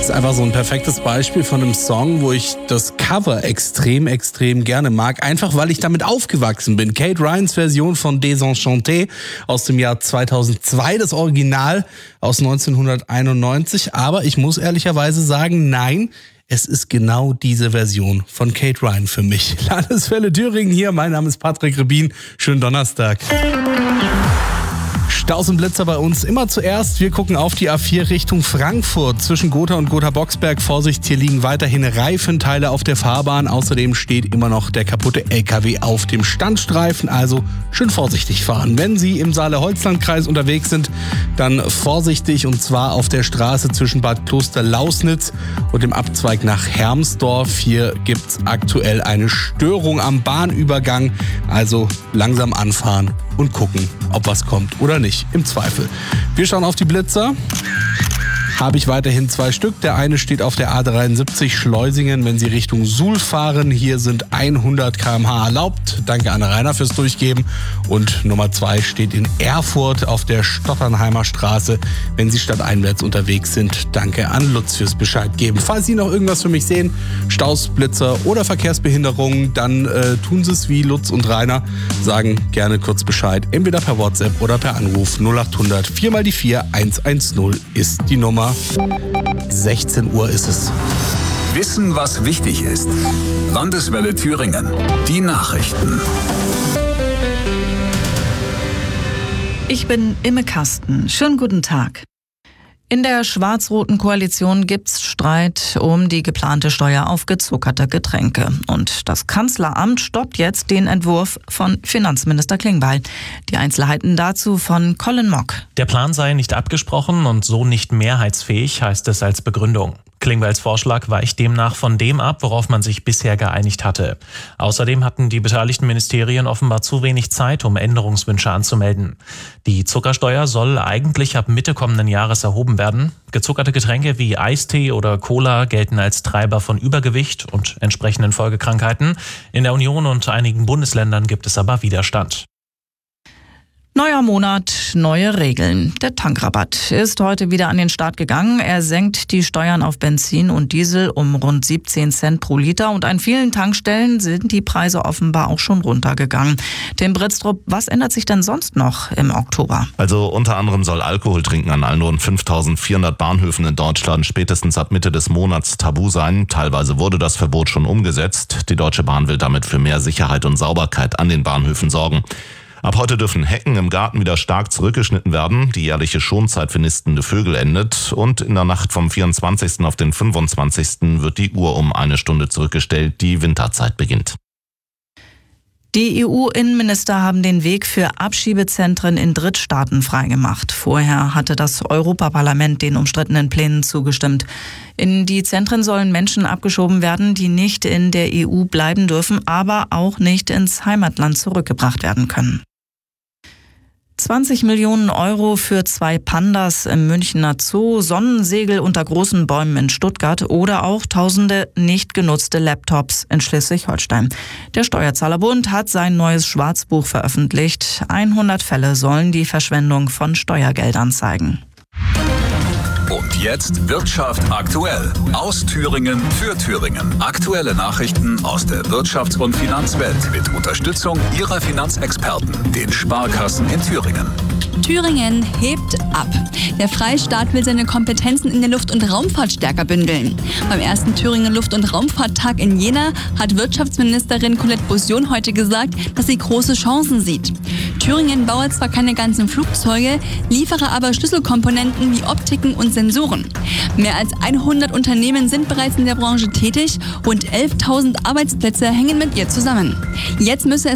Das ist einfach so ein perfektes Beispiel von einem Song, wo ich das Cover extrem gerne mag. Einfach, weil ich damit aufgewachsen bin. Kate Ryans Version von Désenchanté aus dem Jahr 2002, das Original aus 1991. Aber ich muss ehrlicherweise sagen, nein, es ist genau diese Version von Kate Ryan für mich. Landeswelle Thüringen hier, mein Name ist Patrick Rebin. Schönen Donnerstag. Staus und Blitzer bei uns immer zuerst. Wir gucken auf die A4 Richtung Frankfurt. Zwischen Gotha und Gotha-Boxberg. Vorsicht, hier liegen weiterhin Reifenteile auf der Fahrbahn. Außerdem steht immer noch der kaputte LKW auf dem Standstreifen. Also schön vorsichtig fahren. Wenn Sie im Saale-Holzland-Kreis unterwegs sind, dann vorsichtig. Und zwar auf der Straße zwischen Bad Kloster-Lausnitz und dem Abzweig nach Hermsdorf. Hier gibt's aktuell eine Störung am Bahnübergang. Also langsam anfahren und gucken, ob was kommt oder nicht, im Zweifel. Wir schauen auf die Blitzer. Habe ich weiterhin 2 Stück. Der eine steht auf der A73 Schleusingen, wenn Sie Richtung Suhl fahren. Hier sind 100 km/h erlaubt. Danke an Rainer fürs Durchgeben. Und Nummer 2 steht in Erfurt auf der Stotternheimer Straße, wenn Sie stadteinwärts unterwegs sind. Danke an Lutz fürs Bescheid geben. Falls Sie noch irgendwas für mich sehen, Staus, Blitzer oder Verkehrsbehinderungen, dann tun Sie es wie Lutz und Rainer. Sagen gerne kurz Bescheid, entweder per WhatsApp oder per Anruf 0800 4 mal die 4 110 ist die Nummer. 16 Uhr ist es. Wissen, was wichtig ist. Landeswelle Thüringen. Die Nachrichten. Ich bin Imme Kasten. Schönen guten Tag. In der schwarz-roten Koalition gibt's Streit um die geplante Steuer auf gezuckerte Getränke. Und das Kanzleramt stoppt jetzt den Entwurf von Finanzminister Klingbeil. Die Einzelheiten dazu von Colin Mock. Der Plan sei nicht abgesprochen und so nicht mehrheitsfähig, heißt es als Begründung. Klingbeils Vorschlag weicht demnach von dem ab, worauf man sich bisher geeinigt hatte. Außerdem hatten die beteiligten Ministerien offenbar zu wenig Zeit, um Änderungswünsche anzumelden. Die Zuckersteuer soll eigentlich ab Mitte kommenden Jahres erhoben werden. Gezuckerte Getränke wie Eistee oder Cola gelten als Treiber von Übergewicht und entsprechenden Folgekrankheiten. In der Union und einigen Bundesländern gibt es aber Widerstand. Neuer Monat, neue Regeln. Der Tankrabatt ist heute wieder an den Start gegangen. Er senkt die Steuern auf Benzin und Diesel um rund 17 Cent pro Liter. Und an vielen Tankstellen sind die Preise offenbar auch schon runtergegangen. Tim Britztrup, was ändert sich denn sonst noch im Oktober? Also unter anderem soll Alkoholtrinken an allen rund 5.400 Bahnhöfen in Deutschland spätestens ab Mitte des Monats tabu sein. Teilweise wurde das Verbot schon umgesetzt. Die Deutsche Bahn will damit für mehr Sicherheit und Sauberkeit an den Bahnhöfen sorgen. Ab heute dürfen Hecken im Garten wieder stark zurückgeschnitten werden. Die jährliche Schonzeit für nistende Vögel endet. Und in der Nacht vom 24. auf den 25. wird die Uhr um 1 Stunde zurückgestellt. Die Winterzeit beginnt. Die EU-Innenminister haben den Weg für Abschiebezentren in Drittstaaten freigemacht. Vorher hatte das Europaparlament den umstrittenen Plänen zugestimmt. In die Zentren sollen Menschen abgeschoben werden, die nicht in der EU bleiben dürfen, aber auch nicht ins Heimatland zurückgebracht werden können. 20 Millionen Euro für 2 Pandas im Münchner Zoo, Sonnensegel unter großen Bäumen in Stuttgart oder auch tausende nicht genutzte Laptops in Schleswig-Holstein. Der Steuerzahlerbund hat sein neues Schwarzbuch veröffentlicht. 100 Fälle sollen die Verschwendung von Steuergeldern zeigen. Und jetzt Wirtschaft aktuell. Aus Thüringen für Thüringen. Aktuelle Nachrichten aus der Wirtschafts- und Finanzwelt mit Unterstützung Ihrer Finanzexperten, den Sparkassen in Thüringen. Thüringen hebt ab. Der Freistaat will seine Kompetenzen in der Luft- und Raumfahrt stärker bündeln. Beim ersten Thüringer Luft- und Raumfahrttag in Jena hat Wirtschaftsministerin Colette Bossion heute gesagt, dass sie große Chancen sieht. Thüringen baue zwar keine ganzen Flugzeuge, liefere aber Schlüsselkomponenten wie Optiken und Sensoren. Mehr als 100 Unternehmen sind bereits in der Branche tätig und 11.000 Arbeitsplätze hängen mit ihr zusammen. Jetzt müsse